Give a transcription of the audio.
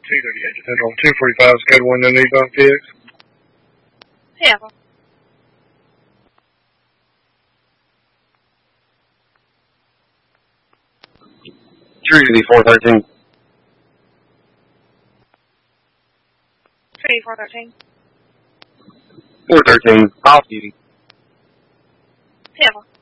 238 Central. 245 is code 1, no need on PX. Yeah. Trinity 413. Trinity 413. 413, off duty. Yeah.